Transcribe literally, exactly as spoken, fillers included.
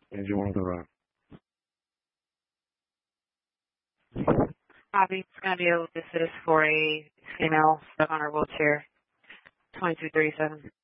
Engine one to run. Copy. It's going to be a assist for a female stuck on her wheelchair. twenty-two thirty-seven.